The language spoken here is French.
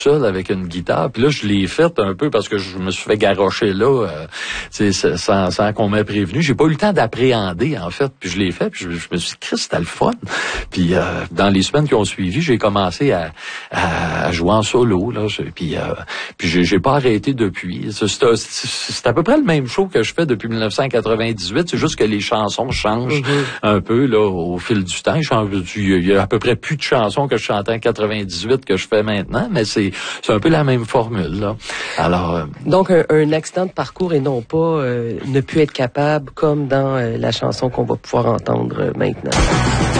seul avec une guitare. Puis là, je l'ai faite un peu parce que je me suis fait garrocher là, sans qu'on m'ait prévenu. J'ai pas eu le temps d'appréhender, en fait. Puis je l'ai fait, puis je me suis dit, Christ, c'était le fun. Puis dans les semaines qui ont suivi, j'ai commencé à jouer en solo, là. Puis j'ai pas arrêté depuis. C'est à peu près le même show que je fais depuis 1998. C'est juste que les chansons changent un peu là au fil du temps. Il y a à peu près plus de chansons que je chantais en 98 que je fais maintenant, mais c'est un peu la même formule, là. Alors donc un accident de parcours et non pas ne plus être capable comme dans la chanson qu'on va pouvoir entendre maintenant.